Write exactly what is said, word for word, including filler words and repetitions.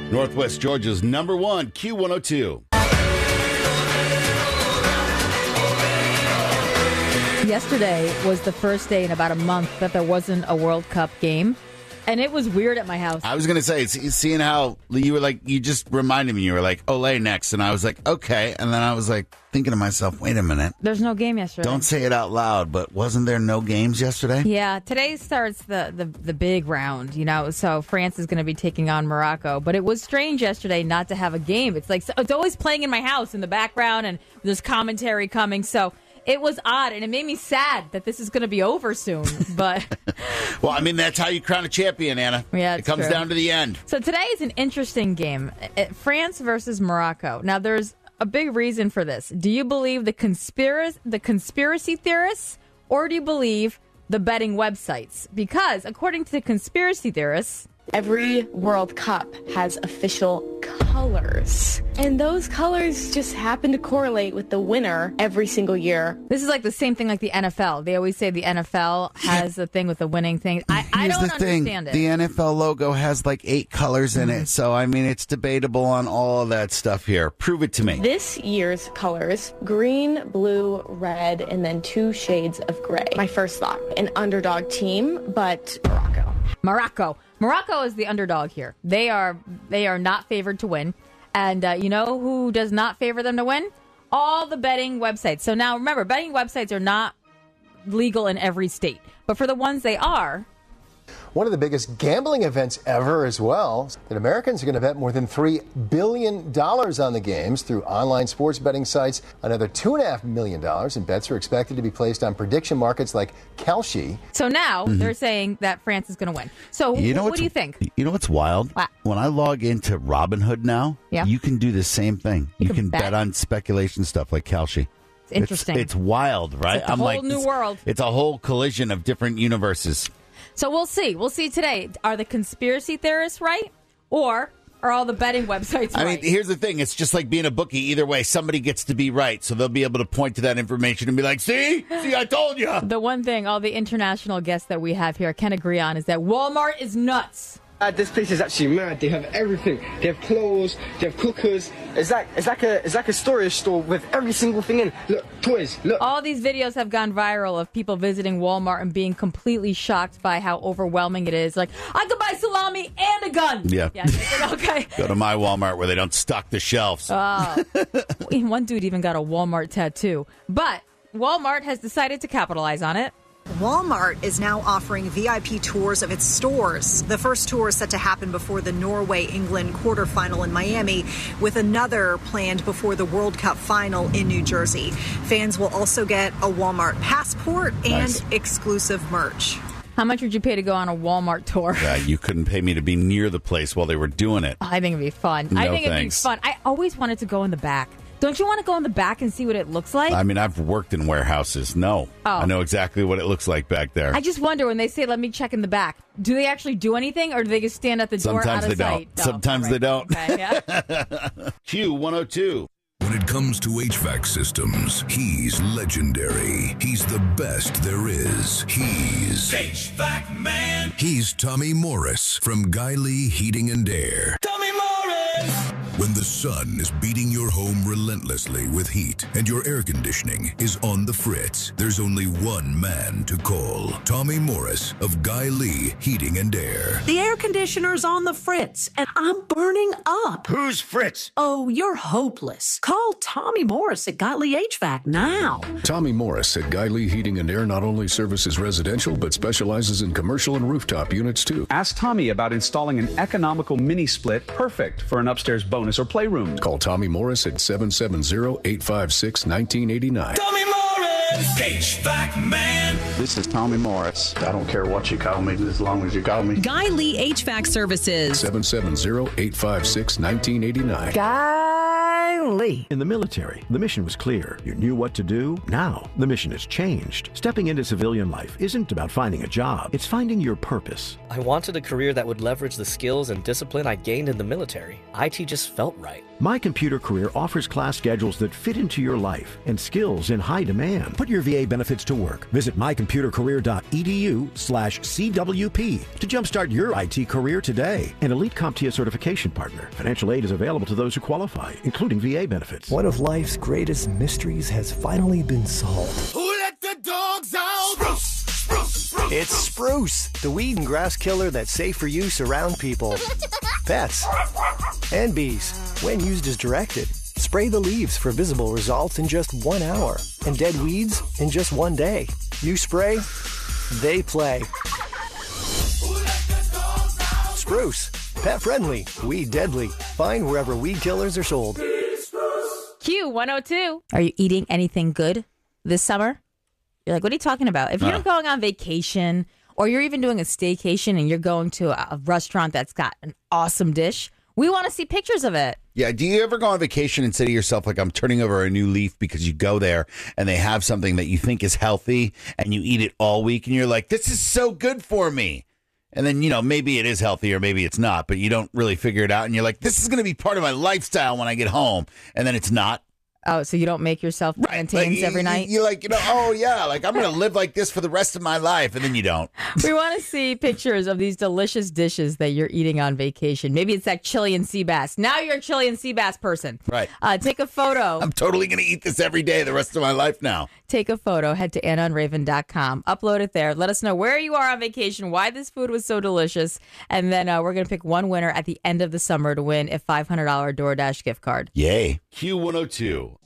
Northwest Georgia's number one, Q one oh two. Yesterday was the first day in about a month that there wasn't a World Cup game. And it was weird at my house. I was going to say, it's, seeing how you were like, you just reminded me, you were like, Olay next. And I was like, okay. And then I was like, thinking to myself, wait a minute. There's no game yesterday. Don't say it out loud, but wasn't there no games yesterday? Yeah, today starts the, the, the big round, you know, so France is going to be taking on Morocco. But it was strange yesterday not to have a game. It's like, it's always playing in my house in the background, and there's commentary coming, so... It was odd, and it made me sad that this is going to be over soon. But well, I mean, that's how you crown a champion, Anna. Yeah, it comes true. down to the end. So today is an interesting game. France versus Morocco. Now, there's a big reason for this. Do you believe the conspiracy, the conspiracy theorists, or do you believe the betting websites? Because according to the conspiracy theorists, every World Cup has official colors. And those colors just happen to correlate with the winner every single year. This is like the same thing like the N F L. They always say the N F L has a thing with the winning thing. I, I Here's don't the thing. understand it. The N F L logo has like eight colors in it. So, I mean, it's debatable on all of that stuff here. Prove it to me. This year's colors, green, blue, red, and then two shades of gray. My first thought, an underdog team, but Morocco. Morocco. Morocco is the underdog here. They are they are not favored to win. And uh, you know who does not favor them to win? All the betting websites. So now remember, betting websites are not legal in every state. But for the ones they are... One of the biggest gambling events ever as well. That Americans are going to bet more than three billion dollars on the games through online sports betting sites. Another two point five million dollars in bets are expected to be placed on prediction markets like Kalshi. So now mm-hmm. they're saying that France is going to win. So you know what do you think? You know what's wild? What? When I log into Robinhood now, yeah. you can do the same thing. You, you can, can bet. bet on speculation stuff like Kalshi. It's interesting. It's, it's wild, right? It's a I'm whole like, new it's, world. It's a whole collision of different universes. So we'll see. We'll see today. Are the conspiracy theorists right? Or are all the betting websites right? I mean, here's the thing. It's just like being a bookie. Either way, somebody gets to be right. So they'll be able to point to that information and be like, see? See, I told you. The one thing all the international guests that we have here can agree on is that Walmart is nuts. Uh, this place is actually mad. They have everything. They have clothes. They have cookers. It's like it's like a it's like a storage store with every single thing in. Look, toys. Look. All these videos have gone viral of people visiting Walmart and being completely shocked by how overwhelming it is. Like, I could buy salami and a gun. Yeah. yeah okay. Go to my Walmart where they don't stock the shelves. Oh. One dude even got a Walmart tattoo. But Walmart has decided to capitalize on it. Walmart is now offering V I P tours of its stores. The first tour is set to happen before the Norway-England quarterfinal in Miami, with another planned before the World Cup final in New Jersey. Fans will also get a Walmart passport and nice. exclusive merch. How much would you pay to go on a Walmart tour? Yeah, you couldn't pay me to be near the place while they were doing it. I think it'd be fun. No, I think thanks. it'd be fun. I always wanted to go in the back. Don't you want to go in the back and see what it looks like? I mean, I've worked in warehouses. No. Oh. I know exactly what it looks like back there. I just wonder when they say, let me check in the back, do they actually do anything or do they just stand at the door Sometimes out of they sight? don't. No, Sometimes right. they don't. Okay, yeah. Q one oh two. When it comes to H V A C systems, he's legendary. He's the best there is. He's H V A C Man. He's Tommy Morris from Guy Lee Heating and Air. Tommy Morris! When the sun is beating your home relentlessly with heat and your air conditioning is on the fritz, there's only one man to call. Tommy Morris of Guy Lee Heating and Air. The air conditioner's on the fritz, and I'm burning up. Who's Fritz? Oh, you're hopeless. Call Tommy Morris at Guy Lee H V A C now. Tommy Morris at Guy Lee Heating and Air not only services residential, but specializes in commercial and rooftop units, too. Ask Tommy about installing an economical mini-split perfect for an upstairs bonus or playroom. Call Tommy Morris at seven seven zero, eight five six, one nine eight nine. Tommy Morris, H V A C Man. This is Tommy Morris. I don't care what you call me as long as you call me. Guy Lee H V A C Services. seven seven zero, eight five six, one nine eight nine. Guy Colonel Lee. In the military, the mission was clear. You knew what to do. Now, the mission has changed. Stepping into civilian life isn't about finding a job. It's finding your purpose. I wanted a career that would leverage the skills and discipline I gained in the military. I T just felt right. My Computer Career offers class schedules that fit into your life and skills in high demand. Put your V A benefits to work. Visit mycomputercareer.edu slash CWP to jumpstart your I T career today. An Elite CompTIA certification partner. Financial aid is available to those who qualify, including V A benefits. One of life's greatest mysteries has finally been solved. Who let the dogs out? Spruce, spruce, spruce. It's Spruce, the weed and grass killer that's safe for use around people, pets, and bees. When used as directed, spray the leaves for visible results in just one hour and dead weeds in just one day. You spray, they play. Spruce, pet friendly, weed deadly. Find wherever weed killers are sold. Q one oh two. Are you eating anything good this summer? You're like, what are you talking about? If you're Uh. going on vacation or you're even doing a staycation and you're going to a, a restaurant that's got an awesome dish, we want to see pictures of it. Yeah. Do you ever go on vacation and say to yourself, like, I'm turning over a new leaf because you go there and they have something that you think is healthy and you eat it all week and you're like, this is so good for me. And then, you know, maybe it is healthy or maybe it's not, but you don't really figure it out. And you're like, this is going to be part of my lifestyle when I get home. And then it's not. Oh, so you don't make yourself plantains Like, every you- night? You're like, you know, oh, yeah, like I'm going to live like this for the rest of my life. And then you don't. We want to see pictures of these delicious dishes that you're eating on vacation. Maybe it's that Chilean sea bass. Now you're a Chilean sea bass person. Right. Uh, take a photo. I'm totally going to eat this every day the rest of my life now. Take a photo. Head to anna and raven dot com. Upload it there. Let us know where you are on vacation, why this food was so delicious. And then uh, we're going to pick one winner at the end of the summer to win a five hundred dollars DoorDash gift card. Yay. Q one oh two.